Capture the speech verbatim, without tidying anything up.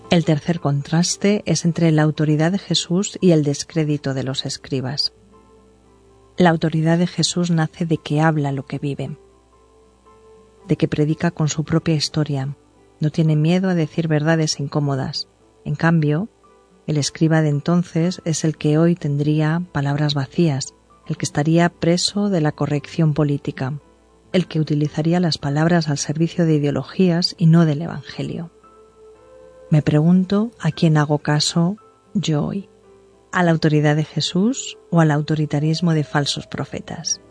El tercer contraste es entre la autoridad de Jesús y el descrédito de los escribas. La autoridad de Jesús nace de que habla lo que vive, de que predica con su propia historia, no tiene miedo a decir verdades incómodas. En cambio, el escriba de entonces es el que hoy tendría palabras vacías, el que estaría preso de la corrección política, el que utilizaría las palabras al servicio de ideologías y no del Evangelio. Me pregunto a quién hago caso yo hoy, ¿a la autoridad de Jesús o al autoritarismo de falsos profetas?